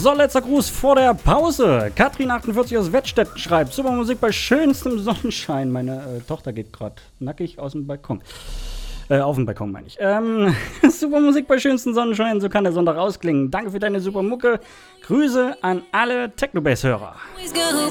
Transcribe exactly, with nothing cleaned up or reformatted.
So, letzter Gruß vor der Pause. Katrin achtundvierzig aus Wettstetten schreibt, super Musik bei schönstem Sonnenschein. Meine äh, Tochter geht gerade nackig aus dem Balkon. Äh, auf dem Balkon meine ich. Ähm, super Musik bei schönstem Sonnenschein, so kann der Sonntag ausklingen. Danke für deine super Mucke. Grüße an alle Technobase-Hörer.